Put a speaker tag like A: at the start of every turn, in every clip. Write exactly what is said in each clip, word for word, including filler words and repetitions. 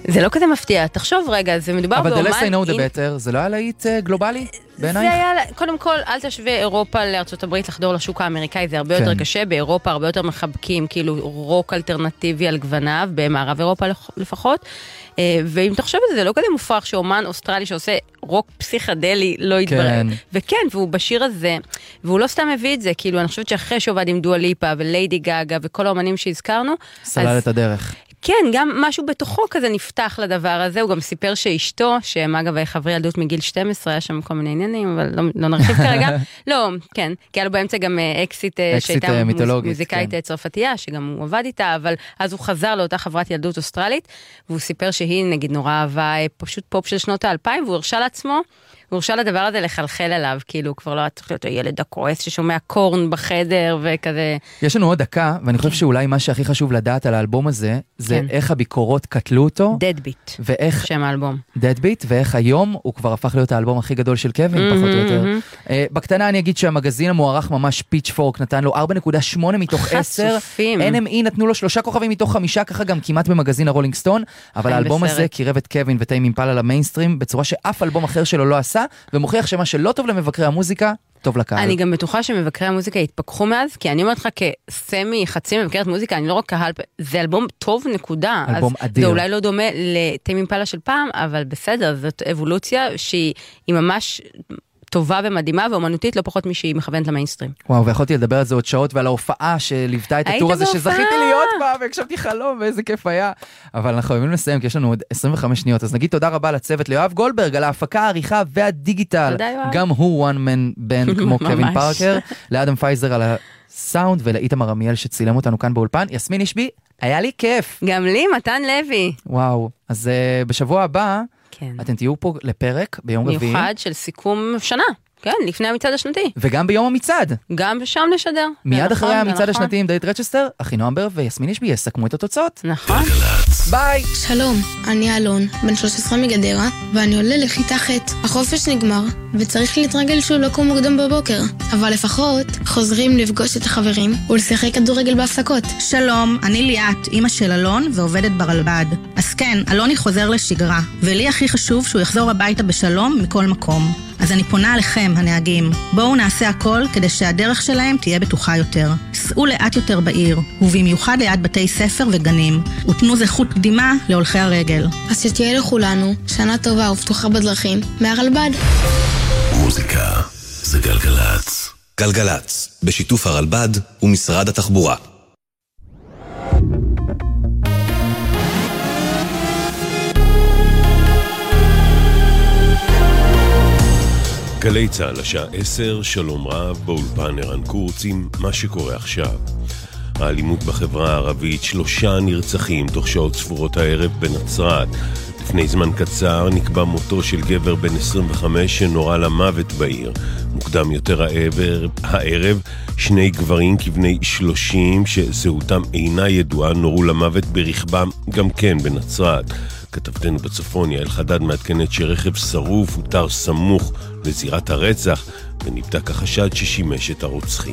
A: זה לא כזה מפתיע, תחשוב רגע, זה מדובר באומן...
B: אבל The Less I Know The Better, זה לא היה להיט גלובלי בעינייך?
A: זה היה, קודם כל, אל תשווה אירופה לארצות הברית לחדור לשוק האמריקאי, זה הרבה יותר קשה, באירופה הרבה יותר מחבקים, כאילו רוק אלטרנטיבי על גווניו, במערב אירופה לפחות, ואם תחשוב את זה, זה לא כזה מופרך שאומן אוסטרלי שעושה רוק פסיכדלי לא יתברר. וכן, והוא בשיר הזה, והוא לא סתם מביא את זה, כאילו אני חושבת שאחרי שעובד עם דואה ליפה וליידי גאגה וכל האומנים שהזכרנו,
B: סלל את הדרך.
A: כן, גם משהו בתוכו כזה נפתח לדבר הזה, הוא גם סיפר שאשתו, שהם אגב חברי ילדות מגיל שתים עשרה, היה שם כל מיני עניינים, אבל לא, לא נרחיב כרגע, לא, כן, כי היה לו באמצע גם אקסיט, שהייתה מוזיקאית כן. צרפתייה, שגם הוא עבד איתה, אבל אז הוא חזר לאותה חברת ילדות אוסטרלית, והוא סיפר שהיא נגיד נורא אהבה, פשוט פופ של שנות האלפיים, והוא הרשה לעצמו, הוא הרשה לדבר הזה לחלחל אליו, כאילו כבר לא צריך להיות הילד הכועס ששומע קורן בחדר וכזה.
B: יש לנו עוד דקה, ואני חושב שאולי מה שהכי חשוב לדעת על האלבום הזה, זה איך הביקורות קטלו אותו.
A: Deadbeat,
B: ואיך...
A: שם האלבום.
B: Deadbeat, ואיך היום הוא כבר הפך להיות האלבום הכי גדול של קווין, פחות או יותר. בקטנה אני אגיד שהמגזין המוערך ממש פיצ'פורק נתן לו ארבע נקודה שמונה מתוך עשר. אן אם אי נתנו לו שלושה כוכבים מתוך חמישה, ככה גם כמעט במגזין הרולינג סטון, אבל האלבום הזה קירב את קווין וטיים אימפלה למיינסטרים בצורה שאף אלבום אחר שלו לא עשה, ומוכיח שמה שלא טוב למבקרי המוזיקה, טוב לקהל.
A: אני גם בטוחה שמבקרי המוזיקה התפכחו מאז, כי אני אומרת לך כסמי, חצי מבקרת מוזיקה, אני לא רק קהל, זה אלבום טוב נקודה.
B: אלבום אדיר.
A: זה אולי לא דומה לטיים אימפלה של פעם, אבל בסדר, זאת אבולוציה שהיא ממש... טובה ומדהימה ואומנותית לא פחות משהיא מכוונת למיינסטרים.
B: וואו, ויכולתי לדבר על זה עוד שעות ועל ההופעה שליוותה את הטור הזה שזכיתי להיות בה והקשבתי חלום ואיזה כיף היה. אבל אנחנו חייבים לסיים כי יש לנו עוד עשרים וחמש שניות. אז נגיד תודה רבה לצוות ליואב גולדברג על ההפקה, העריכה והדיגיטל. גם הוא one man band כמו קווין פארקר. לאדם פייזר על הסאונד ולאיתמר עמיאל שצילם אותנו כאן באולפן. יסמין אישבי, היה לי כיף.
A: גם לי, מתן לוי.
B: וואו, אז בשבוע הבא כן. אתם תהיו פה לפרק ביום רביעי.
A: מיוחד של סיכום שנה. כן, לפני המצעד השנתי.
B: וגם ביום המצעד.
A: גם שם נשדר.
B: מיד אחרי המצעד השנתי עם דלית רצ'סטר, אחינועם בר ויסמין אישבי יסכמו את התוצאות.
A: נכון.
B: ביי.
C: שלום, אני אלון, בן שלוש עשרה מגדרה, ואני עולה לכיתה ח'. החופש נגמר, וצריך להתרגל שוב לקום מוקדם בבוקר. אבל לפחות חוזרים לפגוש את החברים ולשחק כדורגל בהפסקות.
D: שלום, אני ליאת, אמא של אלון ועובדת ברלב"ד. אז כן, אלוני חוזר לשגרה, ולי הכי חשוב שהוא יחזור הביתה בשלום מכל מקום. אז אני פונה עליכם, הנהגים. בואו נעשה הכל כדי שהדרך שלהם תהיה בטוחה יותר. סעו לאט יותר בעיר, ובמיוחד ליד בתי ספר וגנים, ותנו זכות קדימה להולכי הרגל.
C: אז שתהיה לכולנו שנה טובה ובטוחה בדרכים מהרלב"ד.
E: מוזיקה זה גלגלץ. גלגלץ, בשיתוף הרלב"ד ומשרד התחבורה. גלי צהל השעה עשר, שלום רב, באולפן ערן קורץ עם מה שקורה עכשיו. האלימות בחברה הערבית, שלושה נרצחים תוך שעות ספורות הערב בנצרת. לפני זמן קצר נקבע מותו של גבר בן עשרים וחמש שנורא למוות בעיר. מוקדם יותר הערב, הערב שני גברים כבני שלושים שזהותם אינה ידועה נורו למוות ברכבם גם כן בנצרת. כתבתנו בצפון יעל חדד מעדכנת שרכב שרוף הותר סמוך לזירת הרצח ונבדק החשד ששימש את הרוצחים.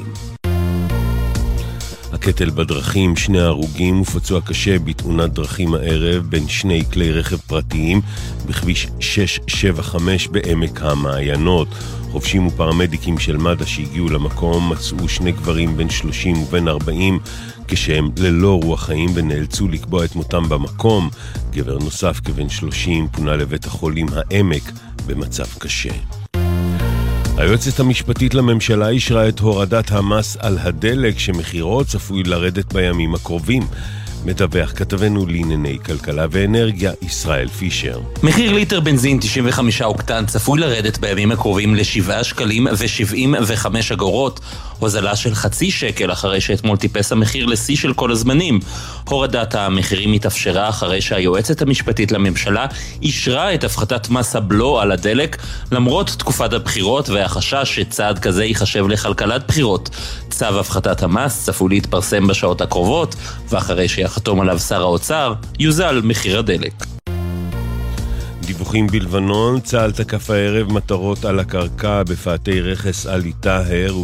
E: הקטל בדרכים, שני הרוגים ופצוע קשה בתאונת דרכים הערב בין שני כלי רכב פרטיים בכביש שש שבע חמש בעמק המעיינות. חובשים ופרמדיקים של מד"א שהגיעו למקום מצאו שני גברים בין שלושים ובין ארבעים כשהם ללא רוח חיים ונאלצו לקבוע את מותם במקום. גבר נוסף כבן שלושים פונה לבית החולים העמק במצב קשה. היועצת המשפטית לממשלה אישרה את הורדת המס על הדלק שמחירו צפוי לרדת בימים הקרובים. מדווח כתבנו לענייני כלכלה ואנרגיה ישראל פישר.
F: מחיר ליטר בנזין תשעים וחמישה אוקטן צפוי לרדת בימים הקרובים ל-שבעה שקלים ו-שבעים וחמש אגורות, הוזלה של חצי שקל אחרי שאתמול טיפס המחיר לשיא של כל הזמנים. הורדת המחירים התאפשרה אחרי שהיועצת המשפטית לממשלה אישרה את הפחתת מס הבלו על הדלק למרות תקופת הבחירות והחשש שצעד כזה ייחשב לכלכלת בחירות. צו הפחתת המס צפוי להתפרסם בשעות הקרובות, ואחרי שיחתום עליו שר האוצר יוזל מחיר הדלק.
E: דיווחים בלבנון, צה"ל תקף הערב מטרות על הקרקע בפאתי רכס עלי טהר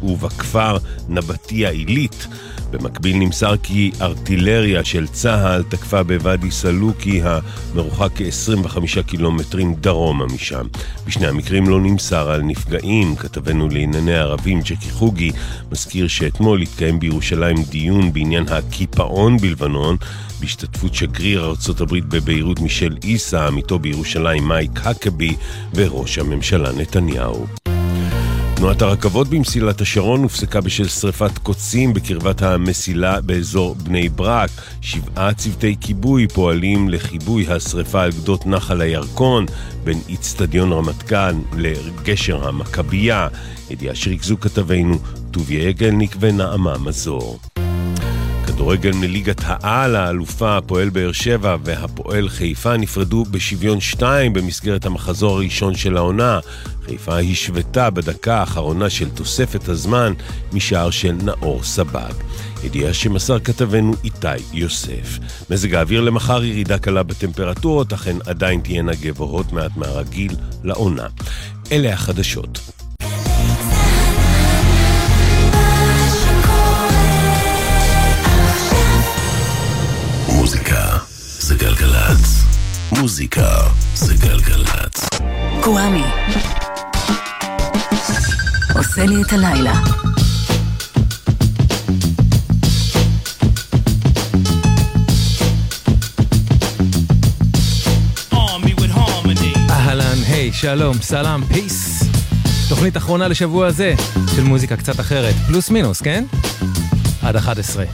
E: ובכפר נבטיה עילית. במקביל נמסר כי ארטילריה של צהל תקפה בוואדי סלוקי המרוחק כ-עשרים וחמישה קילומטרים דרומה משם. בשני המקרים לא נמסר על נפגעים. כתבנו לענייני ערבים ג'קי חוגי מזכיר שאתמול התקיים בירושלים דיון בעניין הקיפאון בלבנון בהשתתפות שגריר ארצות הברית בביירות מישל איסה, עמיתו בירושלים מייק הקבי וראש הממשלה נתניהו. תנועת הרכבות במסילת השרון הופסקה בשל שריפת קוצים בקרבת המסילה באזור בני ברק. שבעה צוותי כיבוי פועלים לכיבוי השריפה על גדות נחל הירקון בין אצטדיון רמת גן לגשר המכבייה. ידיעה שריכזו כתבינו טוביה יגלניק ונעמה מזור. כדורגל מליגת העל, האלופה הפועל באר שבע והפועל חיפה נפרדו בשוויון שתיים במסגרת המחזור הראשון של העונה. חיפה השוותה בדקה האחרונה של תוספת הזמן משער של נאור סבג. ידיעה שמסר כתבנו איתי יוסף. מזג האוויר למחר ירידה קלה בטמפרטורות, אכן עדיין תהיינה גבוהות מעט מהרגיל לעונה. אלה החדשות.
G: מוזיקה זה גלגלץ. מוזיקה זה גלגלץ.
H: קוואמי עושה לי את הלילה.
I: אהלן, היי, שלום, סלام, פיס. תוכנית אחרונה לשבוע הזה של מוזיקה קצת אחרת, פלוס מינוס, כן? עד אחת עשרה.